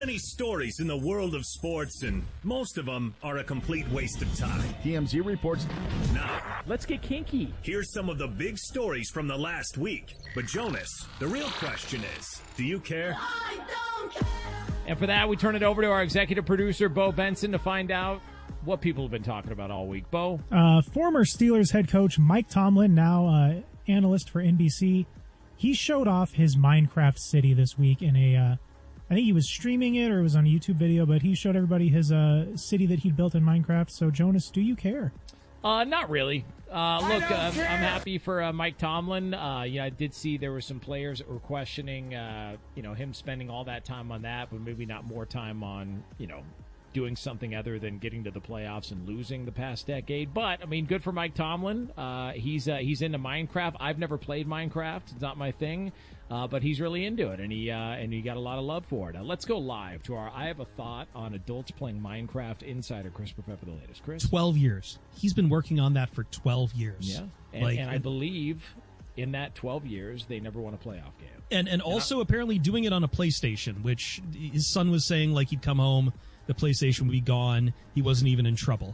Many stories in the world of sports, and most of them are a complete waste of time. TMZ reports. Now, let's get kinky. Here's some of the big stories from the last week. But Jonas, the real question is, do you care? I don't care. And for that, we turn it over to our executive producer, Bo Benson, to find out what people have been talking about all week. Bo? Former Steelers head coach Mike Tomlin, now analyst for NBC, he showed off his Minecraft city this week in a... I think he was streaming it or it was on a YouTube video, but he showed everybody his city that he'd built in Minecraft. So, Jonas, do you care? Not really. Look, I'm happy for Mike Tomlin. I did see there were some players that were questioning, him spending all that time on that, but maybe not more time on, doing something other than getting to the playoffs and losing the past decade. But, I mean, good for Mike Tomlin. He's into Minecraft. I've never played Minecraft. It's not my thing. But he's really into it, and he got a lot of love for it. Let's go live to our I Have a Thought on Adults Playing Minecraft insider, Chris Perfett, for the latest. Chris? 12 years. He's been working on that for 12 years. Yeah, and I believe in that 12 years, they never won a playoff game. And also apparently doing it on a PlayStation, which his son was saying, like, he'd come home, the PlayStation would be gone, he wasn't even in trouble.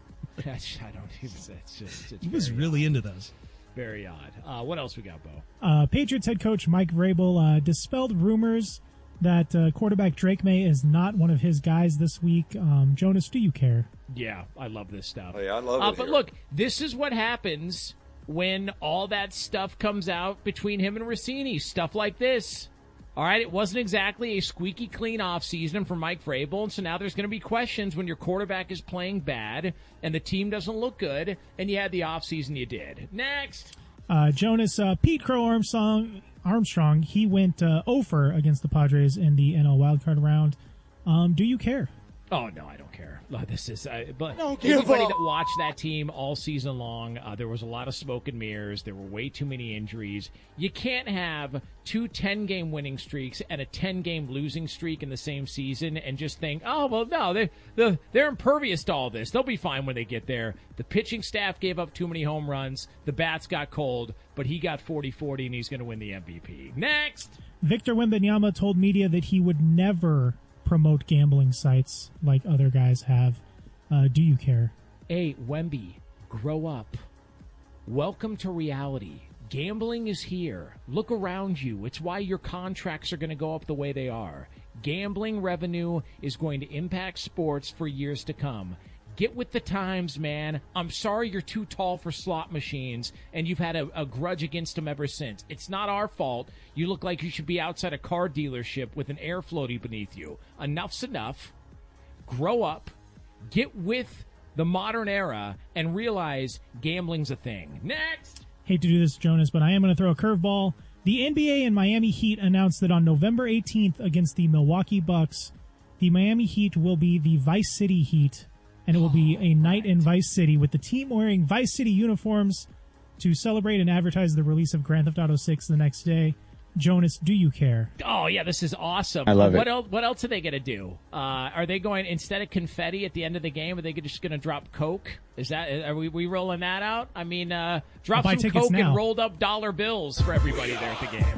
I don't even say it's he was really into those. Very odd. What else we got, Bo? Patriots head coach Mike Vrabel dispelled rumors that quarterback Drake May is not one of his guys this week. Jonas, do you care? Yeah, I love this stuff. Oh, yeah, I love it. But look, this is what happens when all that stuff comes out between him and Rossini. Stuff like this. All right, it wasn't exactly a squeaky clean offseason for Mike Vrabel, and so now there's going to be questions when your quarterback is playing bad and the team doesn't look good, and you had the offseason you did. Next. Jonas, Pete Crow Armstrong, he went 0-for against the Padres in the NL wildcard round. Do you care? Oh, no, I don't care. This is, but don't anybody that watched that team all season long, there was a lot of smoke and mirrors. There were way too many injuries. You can't have two 10-game winning streaks and a 10-game losing streak in the same season and just think, oh, well, no, they're impervious to all this. They'll be fine when they get there. The pitching staff gave up too many home runs. The bats got cold, but he got 40-40, and he's going to win the MVP. Next! Victor Wembanyama told media that he would never promote gambling sites like other guys have. Do you care? Hey, Wemby, grow up. Welcome to reality. Gambling is here. Look around you. It's why your contracts are going to go up the way they are. Gambling revenue is going to impact sports for years to come. Get with the times, man. I'm sorry you're too tall for slot machines, and you've had a grudge against them ever since. It's not our fault. You look like you should be outside a car dealership with an air floaty beneath you. Enough's enough. Grow up. Get with the modern era and realize gambling's a thing. Next! Hate to do this, Jonas, but I am going to throw a curveball. The NBA and Miami Heat announced that on November 18th against the Milwaukee Bucks, the Miami Heat will be the Vice City Heat. And it will be a night in Vice City with the team wearing Vice City uniforms to celebrate and advertise the release of Grand Theft Auto 6 the next day. Jonas, do you care? Oh, yeah, this is awesome. I love it. What else are they going to do? Are they going, instead of confetti at the end of the game, are they just going to drop Coke? Are we rolling that out? I mean, drop some Coke and rolled up dollar bills for everybody there at the game.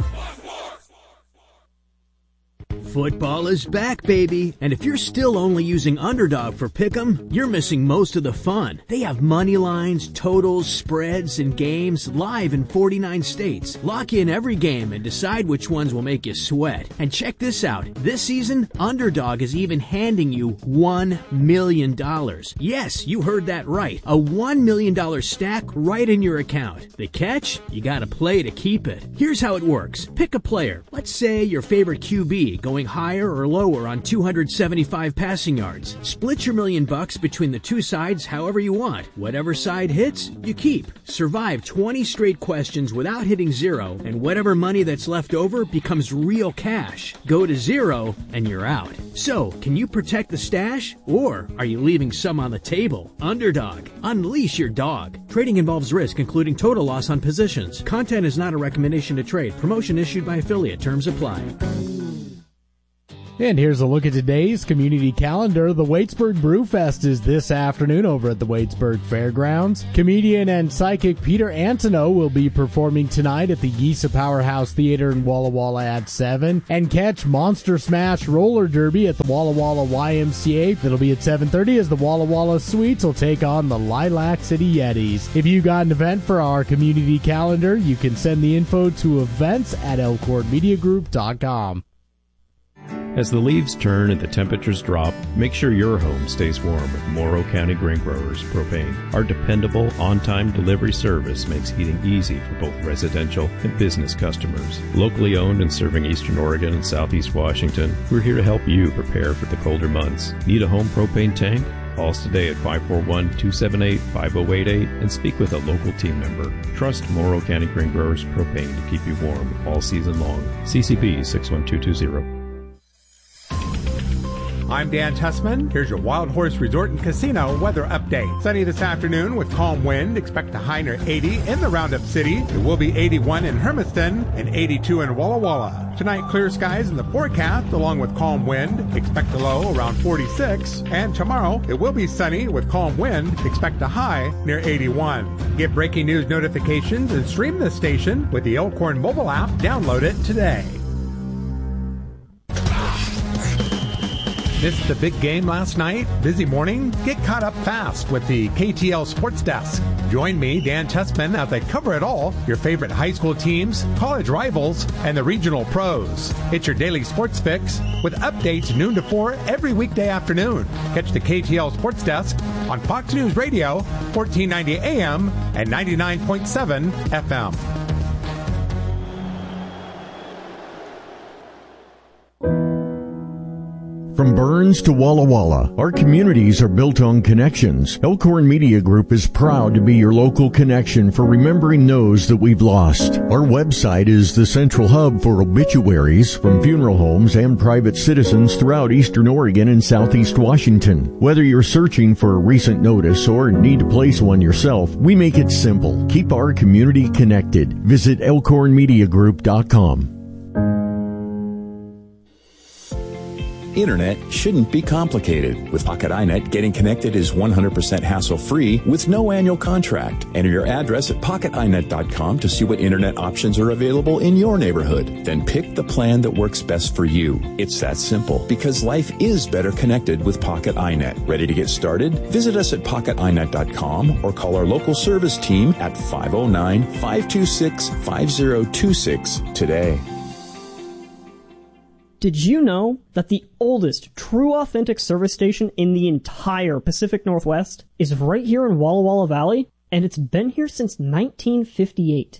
Football is back, baby. And if you're still only using Underdog for Pick'em, you're missing most of the fun. They have money lines, totals, spreads, and games live in 49 states. Lock in every game and decide which ones will make you sweat. And check this out. This season, Underdog is even handing you $1 million. Yes, you heard that right. A $1 million stack right in your account. The catch? You gotta play to keep it. Here's how it works. Pick a player. Let's say your favorite QB going higher or lower on 275 passing yards. Split your $1 million between the two sides however you want. Whatever side hits, you keep. Survive 20 straight questions without hitting zero, and whatever money that's left over becomes real cash. Go to zero, and you're out. So, can you protect the stash, or are you leaving some on the table? Underdog. Unleash your dog. Trading involves risk, including total loss on positions. Content is not a recommendation to trade. Promotion issued by affiliate. Terms apply. And here's a look at today's community calendar. The Waitsburg Brewfest is this afternoon over at the Waitsburg Fairgrounds. Comedian and psychic Peter Antonow will be performing tonight at the Yisa Powerhouse Theater in Walla Walla at 7. And catch Monster Smash Roller Derby at the Walla Walla YMCA. It'll be at 7:30 as the Walla Walla Sweets will take on the Lilac City Yetis. If you got an event for our community calendar, you can send the info to events@elkhornmediagroup.com. As the leaves turn and the temperatures drop, make sure your home stays warm with Morrow County Grain Growers Propane. Our dependable, on-time delivery service makes heating easy for both residential and business customers. Locally owned and serving Eastern Oregon and Southeast Washington, we're here to help you prepare for the colder months. Need a home propane tank? Call us today at 541-278-5088 and speak with a local team member. Trust Morrow County Grain Growers Propane to keep you warm all season long. CCB 61220. I'm Dan Tessman. Here's your Wild Horse Resort and Casino weather update. Sunny this afternoon with calm wind. Expect a high near 80 in the Roundup City. It will be 81 in Hermiston and 82 in Walla Walla. Tonight, clear skies in the forecast along with calm wind. Expect a low around 46. And tomorrow, it will be sunny with calm wind. Expect a high near 81. Get breaking news notifications and stream the station with the Elkhorn mobile app. Download it today. Missed the big game last night? Busy morning? Get caught up fast with the KTL Sports Desk. Join me, Dan Tessman, as I cover it all, your favorite high school teams, college rivals, and the regional pros. It's your daily sports fix with updates noon to 4 every weekday afternoon. Catch the KTL Sports Desk on Fox News Radio, 1490 AM and 99.7 FM. From Burns to Walla Walla, our communities are built on connections. Elkhorn Media Group is proud to be your local connection for remembering those that we've lost. Our website is the central hub for obituaries from funeral homes and private citizens throughout Eastern Oregon and Southeast Washington. Whether you're searching for a recent notice or need to place one yourself, we make it simple. Keep our community connected. Visit elkhornmediagroup.com. Internet shouldn't be complicated. With Pocket iNet, getting connected is 100% hassle-free with no annual contract. Enter your address at pocketinet.com to see what internet options are available in your neighborhood. Then pick the plan that works best for you. It's that simple, because life is better connected with Pocket iNet. Ready to get started? Visit us at pocketinet.com or call our local service team at 509-526-5026 today. Did you know that the oldest true authentic service station in the entire Pacific Northwest is right here in Walla Walla Valley? And it's been here since 1958.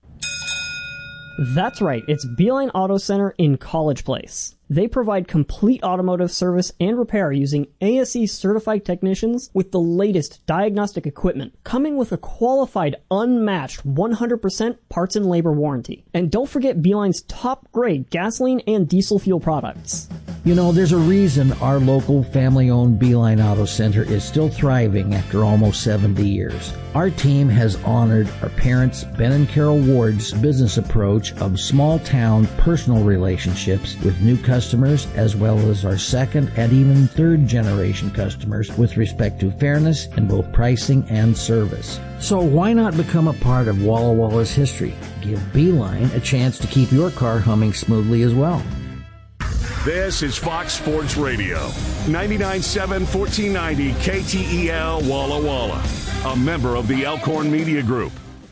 That's right, it's Beeline Auto Center in College Place. They provide complete automotive service and repair using ASE certified technicians with the latest diagnostic equipment, coming with a qualified, unmatched 100% parts and labor warranty. And don't forget Beeline's top grade gasoline and diesel fuel products. You know, there's a reason our local family-owned Beeline Auto Center is still thriving after almost 70 years. Our team has honored our parents, Ben and Carol Ward's business approach of small-town personal relationships with new customers, as well as our second and even third generation customers with respect to fairness in both pricing and service. So why not become a part of Walla Walla's history? Give Beeline a chance to keep your car humming smoothly as well. This is Fox Sports Radio, 99.7 1490 KTEL Walla Walla, a member of the Elkhorn Media Group.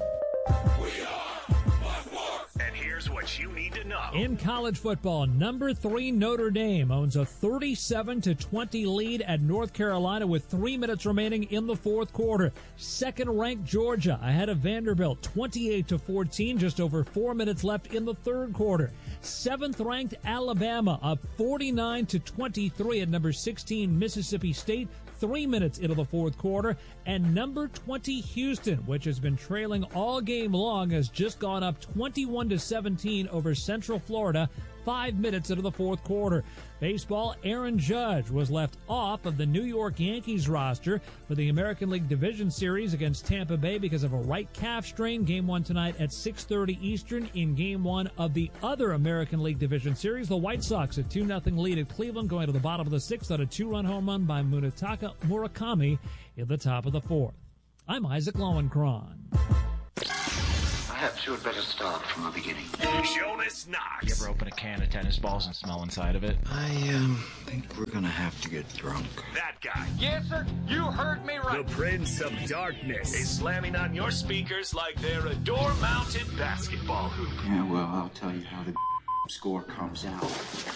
In college football, number 3 Notre Dame owns a 37-20 lead at North Carolina with 3 minutes remaining in the fourth quarter. Second-ranked Georgia ahead of Vanderbilt, 28-14, just over 4 minutes left in the third quarter. 7th-ranked Alabama up 49-23 at number 16 Mississippi State, 3 minutes into the fourth quarter. And number 20 Houston, which has been trailing all game long, has just gone up 21-17 over Central Florida, 5 minutes into the fourth quarter. Baseball, Aaron Judge was left off of the New York Yankees roster for the American League Division Series against Tampa Bay because of a right calf strain. Game 1 tonight at 6:30 Eastern in Game 1 of the other American League Division Series. The White Sox a 2-0 lead at Cleveland going to the bottom of the sixth on a 2-run home run by Munetaka Murakami in the top of the fourth. I'm Isaac Lowenkron. Perhaps you had better start from the beginning. Jonas Knox. You ever open a can of tennis balls and smell inside of it? I think we're gonna have to get drunk. That guy. Yes, sir. You heard me right. The Prince of Darkness is slamming on your speakers like they're a door-mounted basketball hoop. Yeah, well, I'll tell you how the score comes out.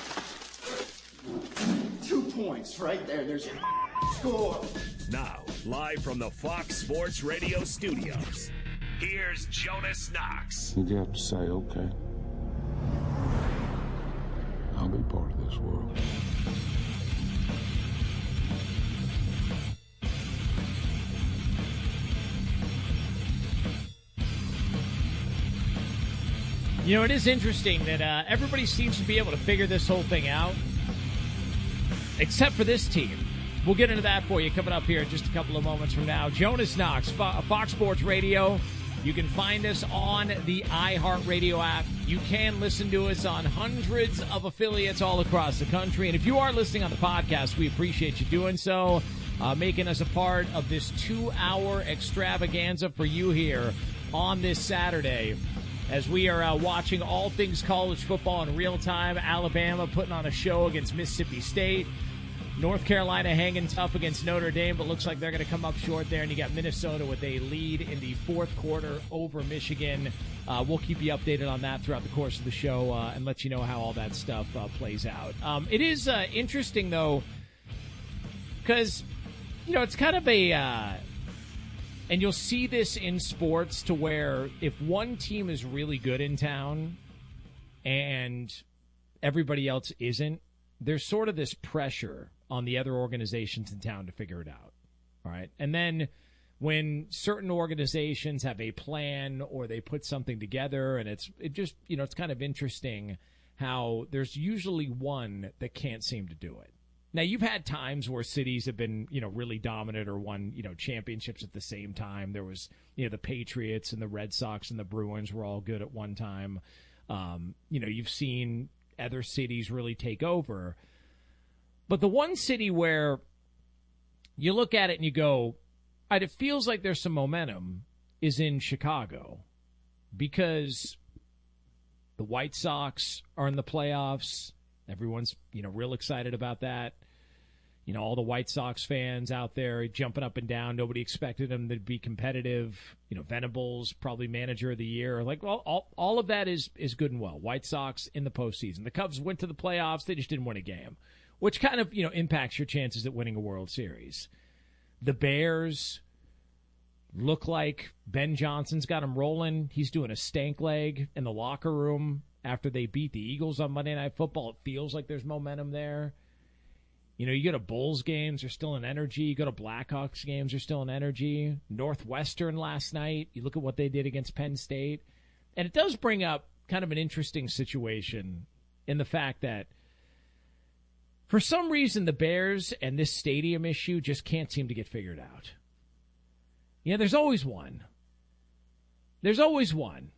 2 points right there. There's your score. Now, live from the Fox Sports Radio studios, here's Jonas Knox. You'd have to say, okay, I'll be part of this world. You know, it is interesting that everybody seems to be able to figure this whole thing out, except for this team. We'll get into that for you coming up here in just a couple of moments from now. Jonas Knox, Fox Sports Radio. You can find us on the iHeartRadio app. You can listen to us on hundreds of affiliates all across the country. And if you are listening on the podcast, we appreciate you doing so, making us a part of this 2-hour extravaganza for you here on this Saturday as we are watching all things college football in real time. Alabama putting on a show against Mississippi State. North Carolina hanging tough against Notre Dame, but looks like they're going to come up short there. And you got Minnesota with a lead in the fourth quarter over Michigan. We'll keep you updated on that throughout the course of the show and let you know how all that stuff plays out. It is interesting, though, because, you know, it's kind of a and you'll see this in sports to where if one team is really good in town and everybody else isn't, there's sort of this pressure on the other organizations in town to figure it out. All right. And then when certain organizations have a plan or they put something together and it's kind of interesting how there's usually one that can't seem to do it. Now, you've had times where cities have been, really dominant or won, championships at the same time. There was, the Patriots and the Red Sox and the Bruins were all good at one time. You've seen other cities really take over. But the one city where you look at it and you go, it feels like there's some momentum is in Chicago because the White Sox are in the playoffs. Everyone's, real excited about that. All the White Sox fans out there jumping up and down. Nobody expected them to be competitive. Venables, probably manager of the year. Like, well, all of that is good and well. White Sox in the postseason. The Cubs went to the playoffs. They just didn't win a game, which kind of, impacts your chances at winning a World Series. The Bears look like Ben Johnson's got them rolling. He's doing a stank leg in the locker room after they beat the Eagles on Monday Night Football. It feels like there's momentum there. You go to Bulls games, they're still in energy. You go to Blackhawks games, they're still in energy. Northwestern last night, you look at what they did against Penn State. And it does bring up kind of an interesting situation in the fact that for some reason the Bears and this stadium issue just can't seem to get figured out. There's always one. There's always one.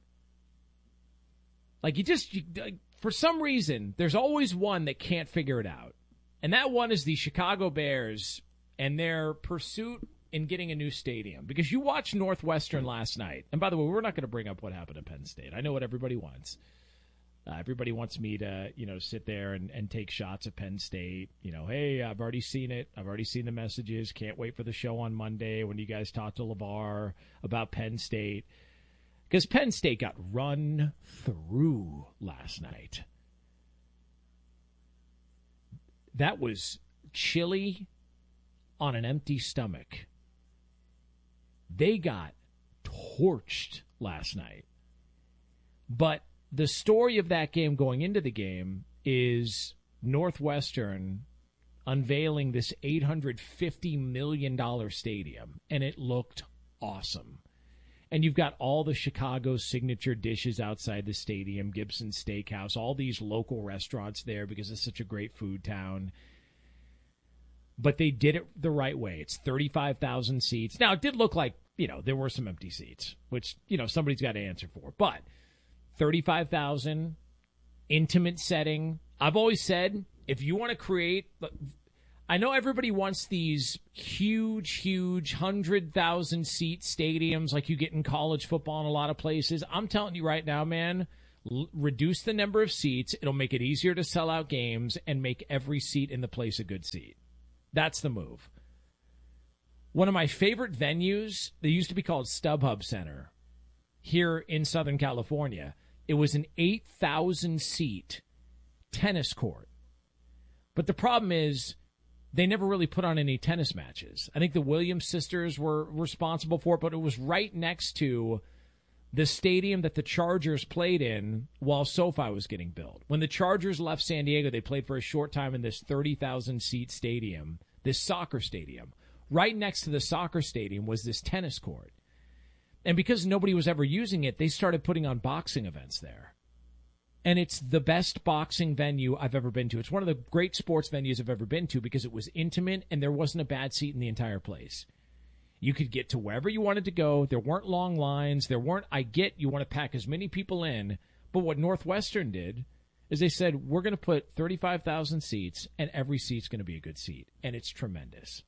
Like, for some reason, there's always one that can't figure it out. And that one is the Chicago Bears and their pursuit in getting a new stadium. Because you watched Northwestern last night. And by the way, we're not going to bring up what happened at Penn State. I know what everybody wants. Everybody wants me to, sit there and take shots at Penn State. Hey, I've already seen it. I've already seen the messages. Can't wait for the show on Monday when you guys talk to LeVar about Penn State. Because Penn State got run through last night. That was chili on an empty stomach. They got torched last night. But the story of that game going into the game is Northwestern unveiling this $850 million stadium, and it looked awesome. And you've got all the Chicago signature dishes outside the stadium, Gibson Steakhouse, all these local restaurants there because it's such a great food town. But they did it the right way. It's 35,000 seats. Now, it did look like, there were some empty seats, which, somebody's got to answer for. But 35,000, intimate setting. I've always said, if you want to create, I know everybody wants these huge 100,000 seat stadiums like you get in college football in a lot of places. I'm telling you right now, man, reduce the number of seats. It'll make it easier to sell out games and make every seat in the place a good seat. That's the move. One of my favorite venues, they used to be called StubHub Center here in Southern California. It was an 8,000-seat tennis court. But the problem is they never really put on any tennis matches. I think the Williams sisters were responsible for it, but it was right next to the stadium that the Chargers played in while SoFi was getting built. When the Chargers left San Diego, they played for a short time in this 30,000-seat stadium, this soccer stadium. Right next to the soccer stadium was this tennis court. And because nobody was ever using it, they started putting on boxing events there. And it's the best boxing venue I've ever been to. It's one of the great sports venues I've ever been to because it was intimate and there wasn't a bad seat in the entire place. You could get to wherever you wanted to go. There weren't long lines. I get you want to pack as many people in. But what Northwestern did is they said, we're going to put 35,000 seats and every seat's going to be a good seat. And it's tremendous.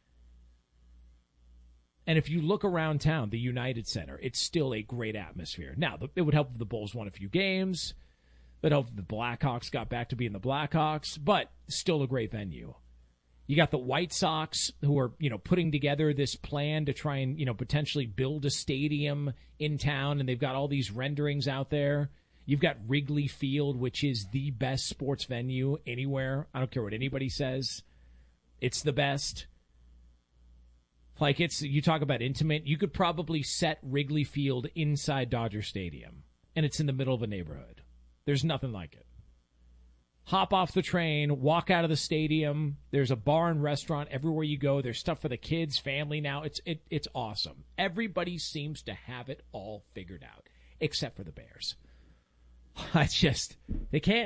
And if you look around town, the United Center, it's still a great atmosphere. Now, it would help if the Bulls won a few games. It would help if the Blackhawks got back to being the Blackhawks. But still a great venue. You got the White Sox who are, putting together this plan to try and, potentially build a stadium in town, and they've got all these renderings out there. You've got Wrigley Field, which is the best sports venue anywhere. I don't care what anybody says. It's the best. Like, you talk about intimate, you could probably set Wrigley Field inside Dodger Stadium, and it's in the middle of a neighborhood. There's nothing like it. Hop off the train, walk out of the stadium. There's a bar and restaurant everywhere you go. There's stuff for the kids, family now. It's awesome. Everybody seems to have it all figured out, except for the Bears. They can't.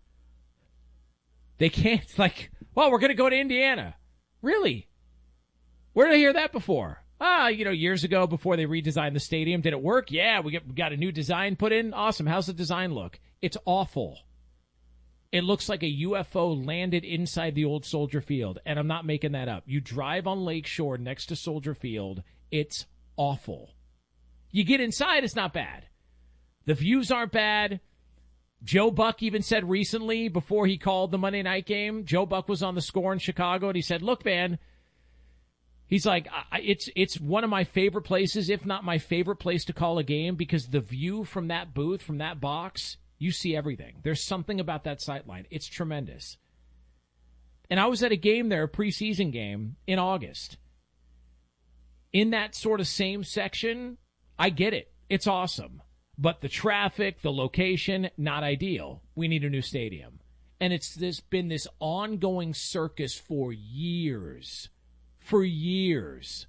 They can't, we're going to go to Indiana. Really? Where did I hear that before? Years ago before they redesigned the stadium. Did it work? Yeah, we got a new design put in. Awesome. How's the design look? It's awful. It looks like a UFO landed inside the old Soldier Field, and I'm not making that up. You drive on Lakeshore next to Soldier Field, it's awful. You get inside, it's not bad. The views aren't bad. Joe Buck even said recently, before he called the Monday night game, Joe Buck was on the Score in Chicago, and he said, look, man, he's like, it's one of my favorite places, if not my favorite place to call a game, because the view from that booth, from that box, you see everything. There's something about that sightline. It's tremendous. And I was at a game there, a preseason game, in August. In that sort of same section, I get it. It's awesome. But the traffic, the location, not ideal. We need a new stadium. And it's been this ongoing circus for years. For years.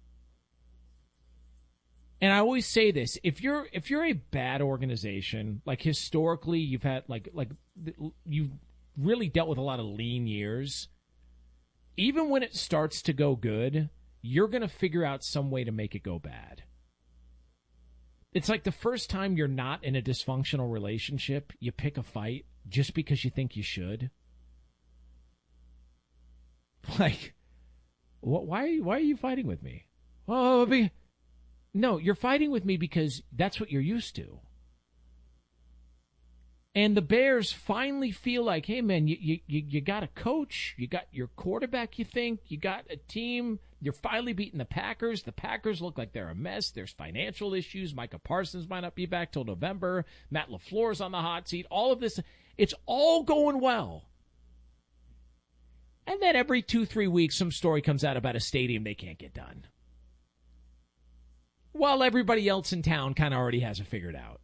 And I always say this, if you're a bad organization, like historically you've had you've really dealt with a lot of lean years, even when it starts to go good, you're going to figure out some way to make it go bad. It's like the first time you're not in a dysfunctional relationship, you pick a fight just because you think you should. Why are you fighting with me? No, you're fighting with me because that's what you're used to. And the Bears finally feel like, hey, man, you got a coach. You got your quarterback, you think. You got a team. You're finally beating the Packers. The Packers look like they're a mess. There's financial issues. Micah Parsons might not be back till November. Matt LaFleur's on the hot seat. All of this, it's all going well. And then every 2-3 weeks, some story comes out about a stadium they can't get done. While everybody else in town kind of already has it figured out.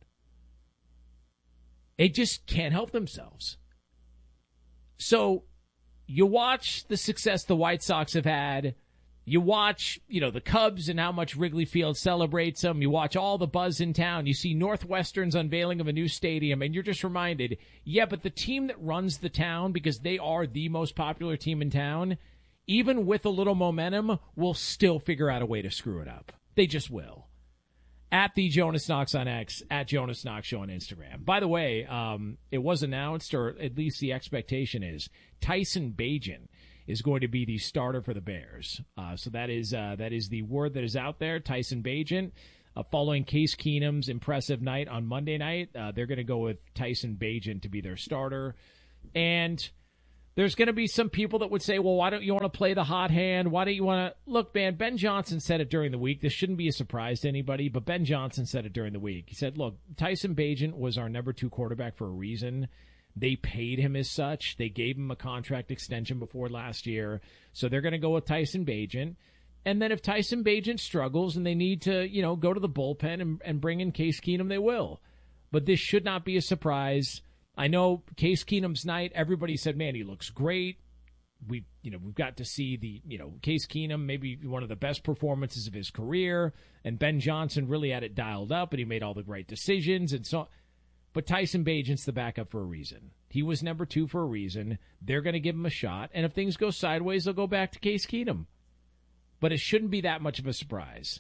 They just can't help themselves. So you watch the success the White Sox have had. You watch, the Cubs and how much Wrigley Field celebrates them. You watch all the buzz in town. You see Northwestern's unveiling of a new stadium, and you're just reminded, but the team that runs the town, because they are the most popular team in town, even with a little momentum, will still figure out a way to screw it up. They just will. At the Jonas Knox on X, at Jonas Knox Show on Instagram. By the way, it was announced, or at least the expectation is, Tyson Bagent is going to be the starter for the Bears. So that is the word that is out there. Tyson Bagent, following Case Keenum's impressive night on Monday night, they're going to go with Tyson Bagent to be their starter. And there's going to be some people that would say, well, why don't you want to play the hot hand? Why don't you want to... Look, man, Ben Johnson said it during the week. This shouldn't be a surprise to anybody, but Ben Johnson said it during the week. He said, look, Tyson Bagent was our number 2 quarterback for a reason. They paid him as such. They gave him a contract extension before last year. So they're going to go with Tyson Bagent. And then if Tyson Bagent struggles and they need to, go to the bullpen and bring in Case Keenum, they will. But this should not be a surprise. I know Case Keenum's night, everybody said, man, he looks great. We've got to see the, Case Keenum, maybe one of the best performances of his career. And Ben Johnson really had it dialed up and he made all the right decisions. And so... But Tyson Bagent's the backup for a reason. He was number 2 for a reason. They're going to give him a shot. And if things go sideways, they'll go back to Case Keenum. But it shouldn't be that much of a surprise.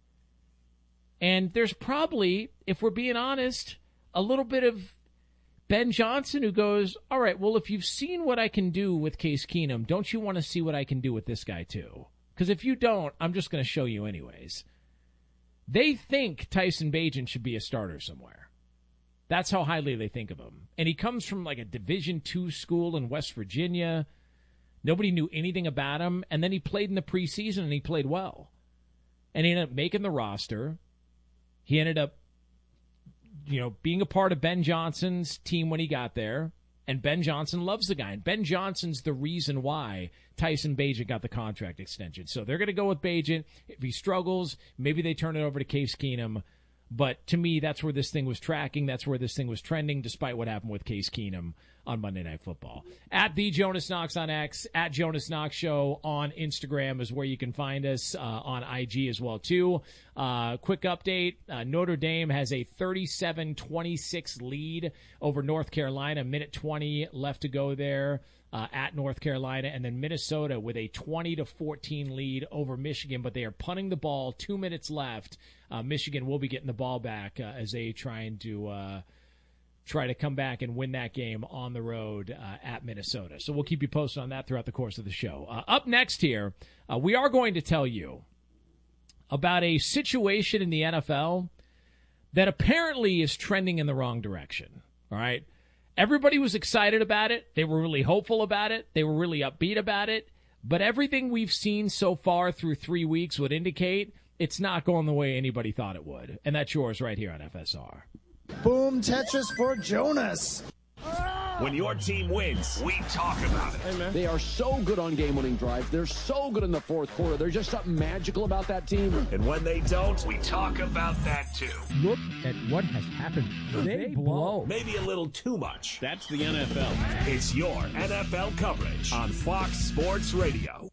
And there's probably, if we're being honest, a little bit of Ben Johnson who goes, all right, well, if you've seen what I can do with Case Keenum, don't you want to see what I can do with this guy too? Because if you don't, I'm just going to show you anyways. They think Tyson Bagent should be a starter somewhere. That's how highly they think of him. And he comes from like a Division II school in West Virginia. Nobody knew anything about him. And then he played in the preseason, and he played well. And he ended up making the roster. He ended up, being a part of Ben Johnson's team when he got there. And Ben Johnson loves the guy. And Ben Johnson's the reason why Tyson Bagent got the contract extension. So they're going to go with Bagent. If he struggles, maybe they turn it over to Case Keenum. But to me, that's where this thing was tracking. That's where this thing was trending, despite what happened with Case Keenum on Monday Night Football. At the Jonas Knox on X, at Jonas Knox Show on Instagram is where you can find us, on IG as well, too. Quick update, Notre Dame has a 37-26 lead over North Carolina. Minute 20 left to go there. At North Carolina, and then Minnesota with a 20-14 lead over Michigan, but they are punting the ball. 2 minutes left. Michigan will be getting the ball back as they try to come back and win that game on the road at Minnesota. So we'll keep you posted on that throughout the course of the show. Up next here, we are going to tell you about a situation in the NFL that apparently is trending in the wrong direction. All right. Everybody was excited about it. They were really hopeful about it. They were really upbeat about it. But everything we've seen so far through 3 weeks would indicate it's not going the way anybody thought it would. And that's yours right here on FSR. Boom Tetris for Jonas. When your team wins, we talk about it. Hey, man. They are so good on game-winning drives. They're so good in the fourth quarter. There's just something magical about that team. And when they don't, we talk about that too. Look at what has happened. They blow. Maybe a little too much. That's the NFL. It's your NFL coverage on Fox Sports Radio.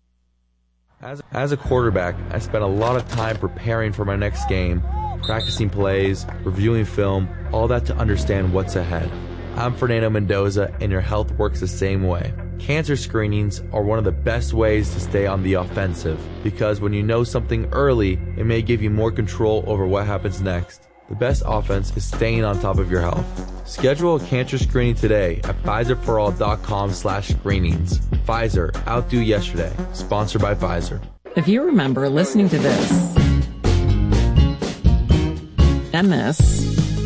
As a quarterback, I spent a lot of time preparing for my next game, practicing plays, reviewing film, all that to understand what's ahead. I'm Fernando Mendoza, and your health works the same way. Cancer screenings are one of the best ways to stay on the offensive, because when you know something early, it may give you more control over what happens next. The best offense is staying on top of your health. Schedule a cancer screening today at PfizerForAll.com/screenings. Pfizer, outdo yesterday. Sponsored by Pfizer. If you remember listening to this and this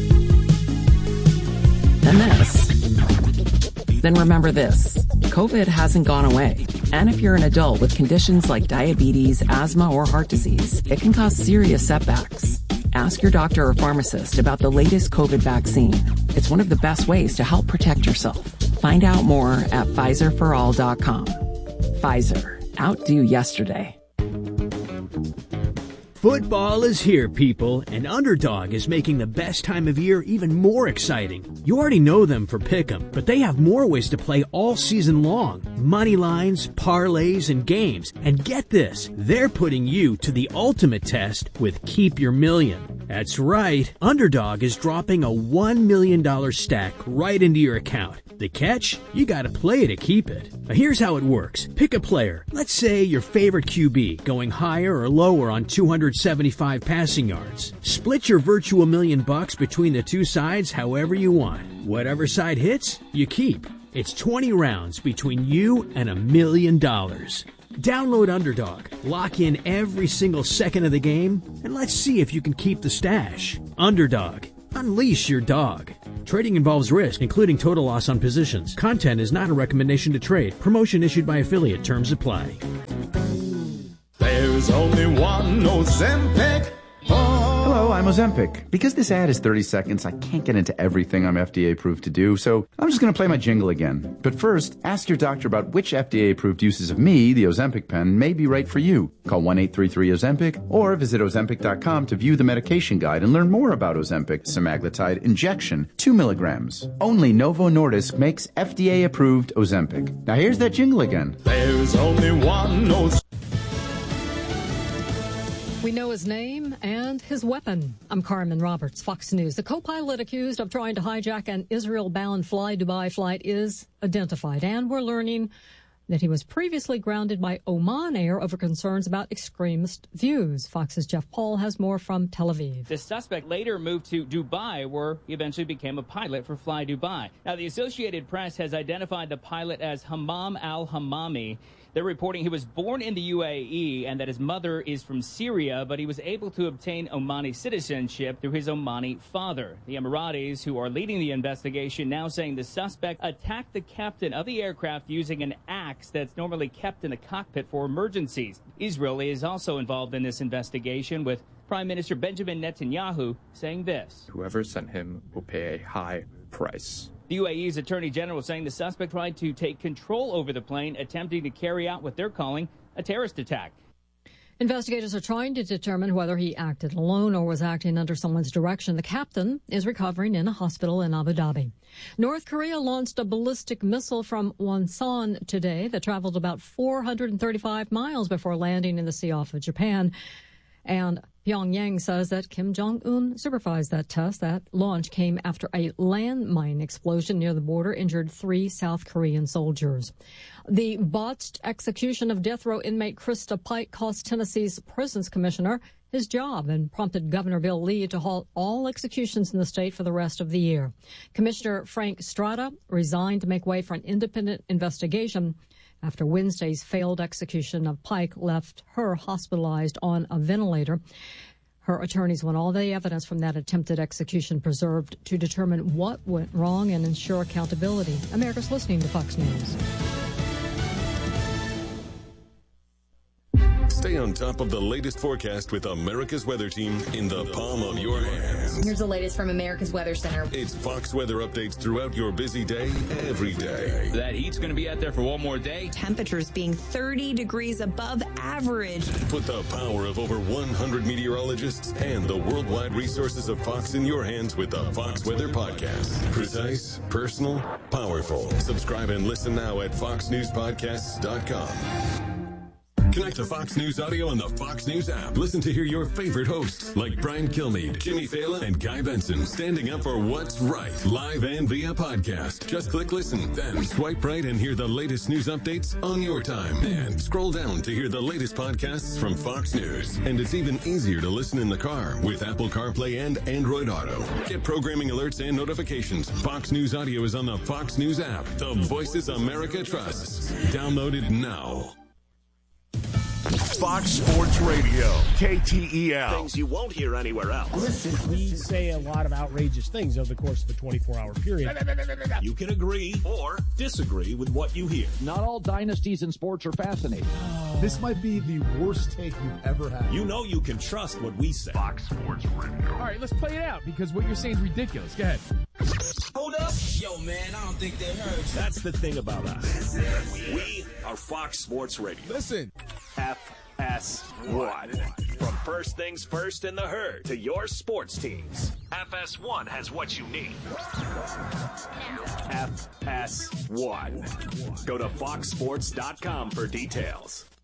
and this, then remember this. COVID hasn't gone away. And if you're an adult with conditions like diabetes, asthma, or heart disease, it can cause serious setbacks. Ask your doctor or pharmacist about the latest COVID vaccine. It's one of the best ways to help protect yourself. Find out more at PfizerForAll.com. Pfizer. Outdo yesterday. Football is here, people, and Underdog is making the best time of year even more exciting. You already know them for Pick'em, but they have more ways to play all season long. money lines, parlays, and games. And get this, they're putting you to the ultimate test with Keep Your Million. That's right, Underdog is dropping a $1 million stack right into your account. The catch? You gotta play to keep it. Now here's how it works. Pick a player. Let's say your favorite QB, going higher or lower on 275 passing yards. Split your virtual $1 million between the two sides however you want. Whatever side hits, you keep. It's 20 rounds between you and $1 million. Download Underdog, lock in every single second of the game, and let's see if you can keep the stash. Underdog. Unleash your dog. Trading involves risk, including total loss on positions. Content is not a recommendation to trade. Promotion issued by affiliate. Terms apply. There's only one Ozempic. Hello, I'm Ozempic. Because this ad is 30 seconds, I can't get into everything I'm FDA approved to do, so I'm just going to play my jingle again. But first, ask your doctor about which FDA approved uses of me, the Ozempic pen, may be right for you. Call 1-833-OZEMPIC or visit Ozempic.com to view the medication guide and learn more about Ozempic semaglutide injection, 2 milligrams. Only Novo Nordisk makes FDA approved Ozempic. Now here's that jingle again. There's only one Ozempic. We know his name and his weapon. I'm Carmen Roberts, Fox News. The co-pilot accused of trying to hijack an Israel-bound Fly Dubai flight is identified, and we're learning that he was previously grounded by Oman Air over concerns about extremist views. Fox's Jeff Paul has more from Tel Aviv. The suspect later moved to Dubai, where he eventually became a pilot for Fly Dubai. Now, the Associated Press has identified the pilot as Hammam al-Hammami. They're reporting he was born in the UAE and that his mother is from Syria, but he was able to obtain Omani citizenship through his Omani father. The Emiratis, who are leading the investigation, now saying the suspect attacked the captain of the aircraft using an axe that's normally kept in the cockpit for emergencies. Israel is also involved in this investigation, with Prime Minister Benjamin Netanyahu saying this: "Whoever sent him will pay a high price." The UAE's Attorney General saying the suspect tried to take control over the plane, attempting to carry out what they're calling a terrorist attack. Investigators are trying to determine whether he acted alone or was acting under someone's direction. The captain is recovering in a hospital in Abu Dhabi. North Korea launched a ballistic missile from Wonsan today that traveled about 435 miles before landing in the sea off of Japan. And Pyongyang says that Kim Jong-un supervised that test. That launch came after a landmine explosion near the border injured 3 South Korean soldiers. The botched execution of death row inmate Krista Pike cost Tennessee's prisons commissioner his job and prompted Governor Bill Lee to halt all executions in the state for the rest of the year. Commissioner Frank Strada resigned to make way for an independent investigation after Wednesday's failed execution of Pike left her hospitalized on a ventilator. Her attorneys want all the evidence from that attempted execution preserved to determine what went wrong and ensure accountability. America's listening to Fox News. Stay on top of the latest forecast with America's Weather Team in the palm of your hands. Here's the latest from America's Weather Center. It's Fox weather updates throughout your busy day, every day. That heat's going to be out there for one more day. Temperatures being 30 degrees above average. Put the power of over 100 meteorologists and the worldwide resources of Fox in your hands with the Fox Weather Podcast. Precise, personal, powerful. Subscribe and listen now at foxnewspodcasts.com. Connect to Fox News Audio on the Fox News app. Listen to hear your favorite hosts like Brian Kilmeade, Jimmy Fallon, and Guy Benson standing up for what's right, live and via podcast. Just click listen, then swipe right and hear the latest news updates on your time. And scroll down to hear the latest podcasts from Fox News. And it's even easier to listen in the car with Apple CarPlay and Android Auto. Get programming alerts and notifications. Fox News Audio is on the Fox News app. The voices America trusts. Download it now. Fox Sports Radio, KTEL. Things you won't hear anywhere else. Listen, we say a lot of outrageous things over the course of a 24-hour period. You can agree or disagree with what you hear. Not all dynasties in sports are fascinating. This might be the worst take you've ever had. You know you can trust what we say. Fox Sports Radio. All right, let's play it out because what you're saying is ridiculous. Go ahead. Hold up. Yo, man, I don't think they heard you. That's the thing about us. We are Fox Sports Radio. Listen. FS1. From first things first in the herd to your sports teams. FS1 has what you need. FS1. Go to foxsports.com for details.